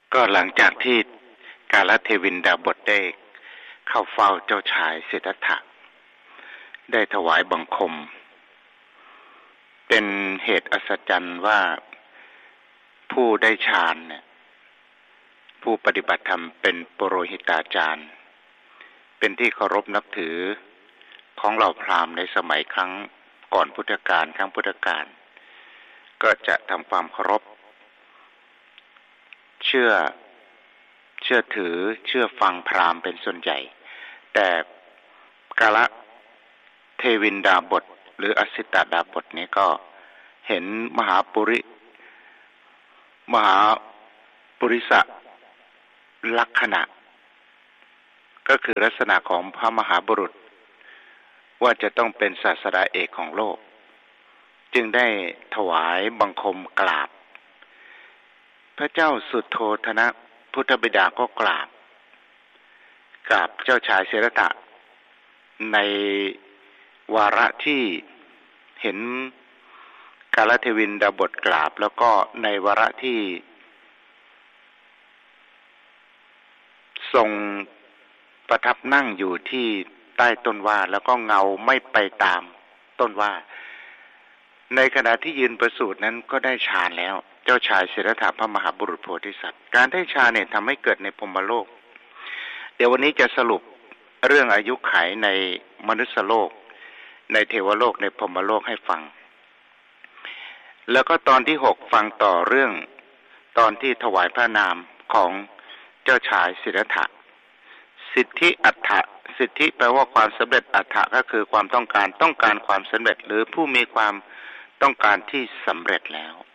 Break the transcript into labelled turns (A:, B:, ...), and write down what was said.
A: ก็หลังจากที่กาลเทวินดาบทได้เข้าเฝ้าเจ้าชายสิทธัตถะได้ถวายบังคมเป็นเหตุอัศจรรย์ว่าผู้ได้ฌานเนี่ยผู้ปฏิบัติธรรมเป็นปุโรหิตาจารย์เป็นที่เคารพนับถือของเหล่าพราหมณ์ในสมัยครั้งก่อนพุทธกาลครั้งพุทธกาลก็จะทำความเคารพเชื่อถือเชื่อฟังพราหมณ์เป็นส่วนใหญ่แต่กาลเทวินดาบทหรืออสิตตดาบทนี้ก็เห็นมหาปุริสลักษณะก็คือลักษณะของพระมหาบุรุษว่าจะต้องเป็นศาสดาเอกของโลกจึงได้ถวายบังคมกราบพระเจ้าสุโธทนะพุทธบิดาก็กราบเจ้าชายสิทธัตถะในวาระที่เห็นกาลเทวินดาบทกราบแล้วก็ในวาระที่ทรงประทับนั่งอยู่ที่ใต้ต้นว่าแล้วก็เงาไม่ไปตามต้นว่าในขณะที่ยืนประสูตินั้นก็ได้ฌานแล้วเจ้าชายสิทธัตถะพระมหาบุรุษโพธิสัตว์การได้ฌานเนี่ยทำให้เกิดในพรหมโลกเดี๋ยววันนี้จะสรุปเรื่องอายุขัยในมนุษยโลกในเทวโลกในพรหมโลกให้ฟังแล้วก็ตอนที่6ฟังต่อเรื่องตอนที่ถวายพระนามของเจ้าชายสิทธัตถะสิทธิอัฏฐะสิทธิแปลว่าความสำเร็จอัฏฐะก็คือความต้องการความสำเร็จหรือผู้มีความต้องการที่สำเร็จแล้ว